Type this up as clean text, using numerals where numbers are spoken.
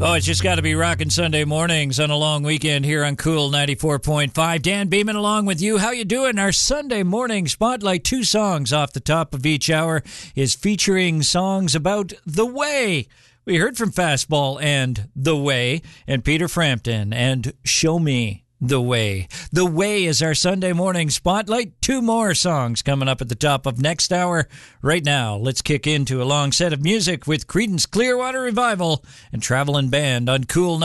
Oh, it's just got to be rocking Sunday mornings on a long weekend here on Cool 94.5. Dan Beeman along with you. How you doing? Our Sunday morning spotlight, 2 songs off the top of each hour, is featuring songs about the way. We heard from Fastball and The Way, and Peter Frampton and Show Me the Way. The Way is our Sunday morning spotlight. 2 more songs coming up at the top of next hour. Right now, let's kick into a long set of music with Creedence Clearwater Revival and Traveling Band on Cool